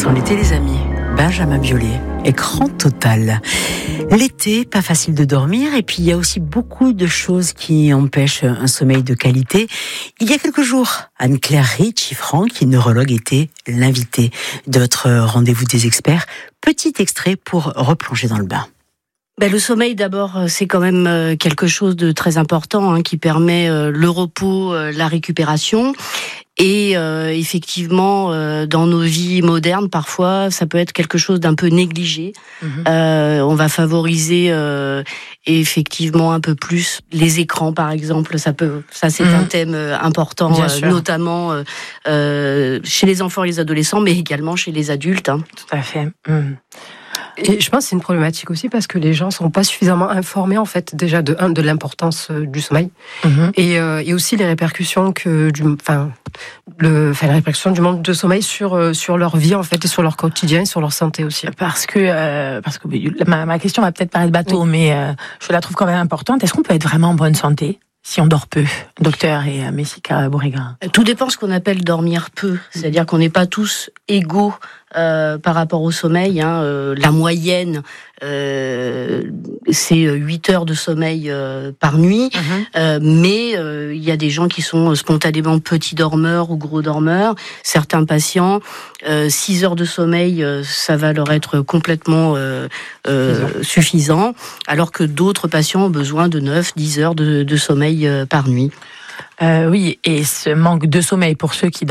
sent l'été, les amis. Benjamin Biolay, écran total. L'été, pas facile de dormir, et puis il y a aussi beaucoup de choses qui empêchent un sommeil de qualité. Il y a quelques jours, Anne-Claire Ritchie-Franck, qui est neurologue, était l'invitée de votre rendez-vous des experts. Petit extrait pour replonger dans le bain. Le sommeil, d'abord, c'est quand même quelque chose de très important, qui permet le repos, la récupération. Et effectivement, dans nos vies modernes, parfois, ça peut être quelque chose d'un peu négligé. On va favoriser effectivement un peu plus les écrans, par exemple. Ça c'est un thème important, notamment chez les enfants et les adolescents, mais également chez les adultes. Tout à fait. Et je pense que c'est une problématique aussi parce que les gens sont pas suffisamment informés en fait déjà de l'importance du sommeil et aussi les répercussions les répercussions du manque de sommeil sur leur vie en fait et sur leur quotidien, sur leur santé aussi. Parce que ma question va peut-être paraître bateau, mais je la trouve quand même importante. Est-ce qu'on peut être vraiment en bonne santé si on dort peu, docteur et Messika Bourriga? Tout dépend ce qu'on appelle dormir peu. C'est-à-dire qu'on n'est pas tous égaux par rapport au sommeil. La moyenne, c'est 8 heures de sommeil par nuit. Mais il y a des gens qui sont spontanément petits dormeurs ou gros dormeurs. Certains patients, 6 heures de sommeil, ça va leur être complètement suffisant. Alors que d'autres patients ont besoin de 9-10 heures de sommeil par nuit. Oui, et ce manque de sommeil pour ceux qui